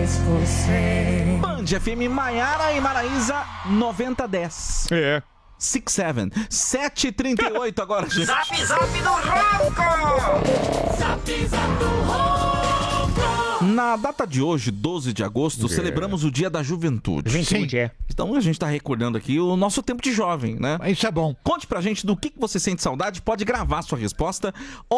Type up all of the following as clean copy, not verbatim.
mais você. Band FM Maiara e Maraísa 9010. É. 67. 7h38 agora, gente. Zap Zap do Ronco! Zap Zap do Ronco! Na data de hoje, 12 de agosto, celebramos o Dia da Juventude. Juventude, é. Então a gente tá recordando aqui o nosso tempo de jovem, né? Isso é bom. Conte pra gente do que você sente saudade. Pode gravar sua resposta.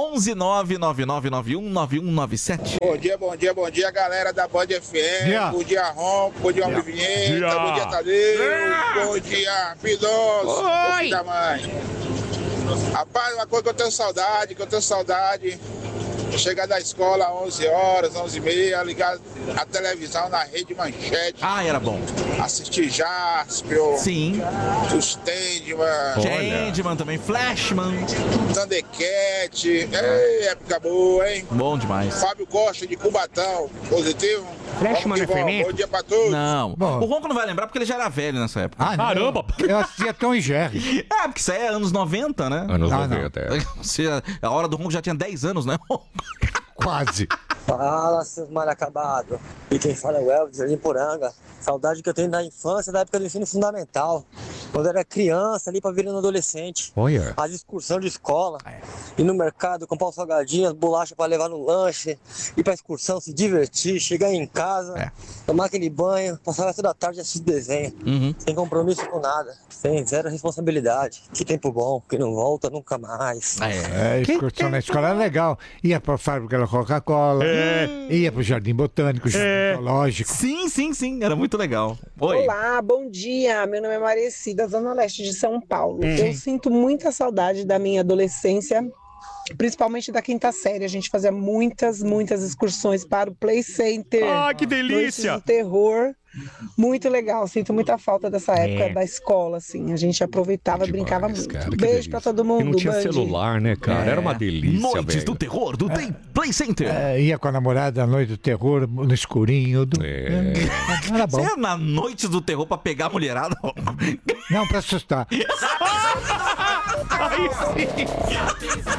11999919197. Bom dia, galera da Band FM. Dia. Bom dia, Ronco. Bom dia, Homem Vinheta. Bom dia, Tadeu. Bom dia, Fidoso. Bom dia da mãe. Rapaz, uma coisa que eu tenho saudade, chegar da escola às 11 horas, 11h30, ligar a televisão na Rede Manchete. Ah, era bom. Assistir Jaspion. Sim. Os Tendman. Changeman também. Flashman. Thundercat. Ei, época boa, hein? Bom demais. Fábio Costa de Cubatão. Positivo? Flashman Vamos que é vamos. fermento? Bom dia pra todos. Não. Bom. O Ronco não vai lembrar porque ele já era velho nessa época. Ah, não. Caramba! Eu assistia Tom e Jerry. É, porque isso aí é anos 90, né? Anos Ah, 90, é. Ou seja, a hora do Ronco já tinha 10 anos, né? Quase. Fala, seus mal acabados. E quem fala é o Elvis, de Poranga. Saudade que eu tenho da infância, da época do ensino fundamental. Quando eu era criança, ali pra virando adolescente. Olha. As excursões de escola. Ir no mercado, comprar um salgadinho, bolacha pra levar no lanche. Ir pra excursão, se divertir, chegar em casa, tomar aquele banho, passar toda a tarde assistindo desenho. Sem compromisso com nada. Sem zero responsabilidade. Que tempo bom, que não volta nunca mais. Excursão na escola era legal. Ia pra fábrica da Coca-Cola. Ia pro Jardim Botânico, Jardim Zoológico. Sim. Era muito legal. Oi. Olá, bom dia. Meu nome é Marecida, Zona Leste de São Paulo. Eu sinto muita saudade da minha adolescência, principalmente da quinta série. A gente fazia muitas excursões para o Play Center. Ah, que delícia! Noites do terror. Muito legal. Sinto muita falta dessa época da escola, assim. A gente aproveitava e brincava muito. Cara, que Beijo delícia. pra todo mundo. E não tinha Band. celular, né, cara? Era uma delícia, Noites velho. do terror do Play Center. Ia com a namorada à noite do terror, no escurinho. Era bom. Você ia na noite do terror pra pegar a mulherada? Não, pra assustar. Aí sim!